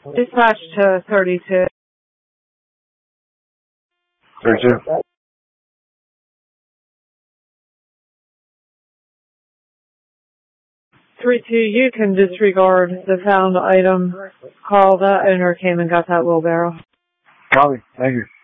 Dispatch to 32. 32. 32, you can disregard the found item. Call the owner came and got that wheelbarrow. Copy. Thank you.